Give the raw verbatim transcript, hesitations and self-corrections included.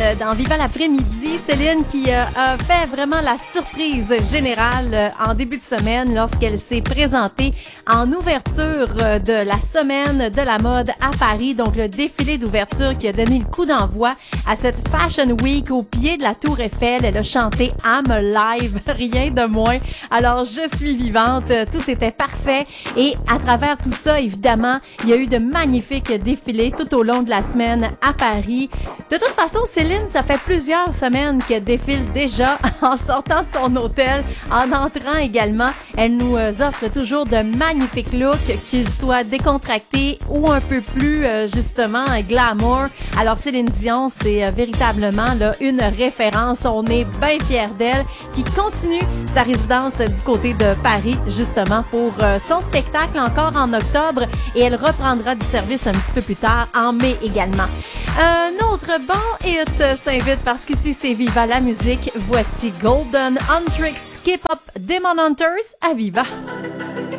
dans Viva l'après-midi. Céline qui euh, a fait vraiment la surprise générale euh, en début de semaine lorsqu'elle s'est présentée en ouverture euh, de la semaine de la mode à Paris. Donc, le défilé d'ouverture qui a donné le coup d'envoi à cette Fashion Week au pied de la Tour Eiffel. Elle a chanté « I'm alive », rien de moins. Alors, je suis vivante. Tout était parfait. Et à travers tout ça, évidemment, il y a eu de magnifiques défilés tout au long de la semaine à Paris. De toute façon, Céline, ça fait plusieurs semaines qu'elle défile déjà en sortant de son hôtel, en entrant également. Elle nous offre toujours de magnifiques looks, qu'ils soient décontractés ou un peu plus, euh, justement, glamour. Alors, Céline Dion, c'est euh, véritablement là, une référence. On est bien fiers d'elle, qui continue sa résidence du côté de Paris, justement, pour euh, son spectacle encore en octobre. Et elle reprendra du service un petit peu plus tard, en mai également. Un autre bon hit s'invite parce qu'ici, c'est Viva la musique. Voici Golden Huntrix Skip Up Demon Hunters à Viva.